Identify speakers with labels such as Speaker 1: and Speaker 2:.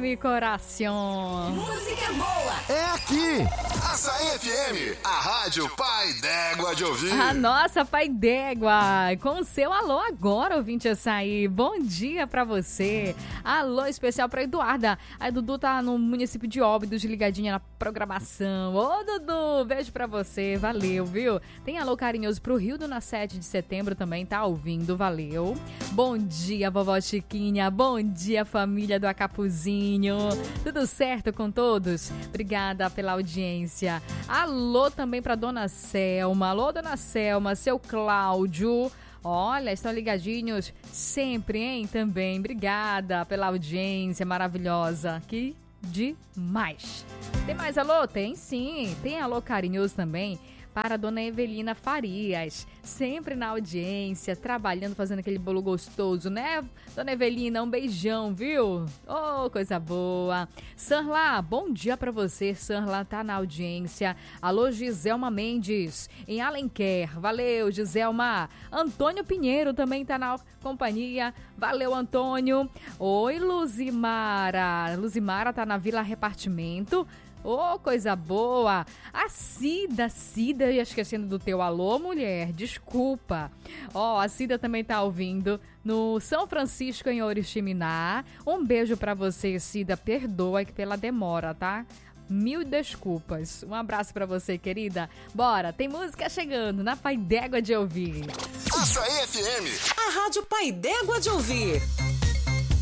Speaker 1: mi coração.
Speaker 2: Música boa
Speaker 3: é aqui.
Speaker 4: Açaí FM, a rádio Pai d'Égua de ouvir.
Speaker 1: A nossa Pai d'Égua, com o seu alô agora, ouvinte Açaí. Bom dia pra você. Alô especial pra Eduarda. A Dudu tá no município de Óbidos, ligadinha na programação. Ô, Dudu, beijo pra você. Valeu, viu? Tem alô carinhoso pro Rio do na 7 de setembro também, tá ouvindo. Valeu. Bom dia, vovó Chiquinha. Bom dia, família do Acapuzinho. Tudo certo com todos? Obrigada pela audiência. Alô também pra Dona Selma. Alô, Dona Selma, seu Cláudio. Olha, estão ligadinhos sempre, hein? Também. Obrigada pela audiência maravilhosa. Que demais. Tem mais alô? Tem sim. Tem alô carinhoso também para a Dona Evelina Farias, sempre na audiência, trabalhando, fazendo aquele bolo gostoso, né? Dona Evelina, um beijão, viu? Oh, coisa boa. Sanla, bom dia para você. Sanla tá na audiência. Alô, Giselma Mendes, em Alenquer. Valeu, Giselma. Antônio Pinheiro também tá na companhia. Valeu, Antônio. Oi, Luzimara. Luzimara tá na Vila Repartimento. Ô, coisa boa! A Cida, ia esquecendo do teu alô, mulher, desculpa. Ó, a Cida também tá ouvindo no São Francisco, em Oriximiná. Um beijo pra você, Cida, perdoa pela demora, tá? Mil desculpas. Um abraço pra você, querida. Bora, tem música chegando na Pai d'Égua de ouvir.
Speaker 4: Açaí FM,
Speaker 2: a rádio Pai d'Égua de ouvir.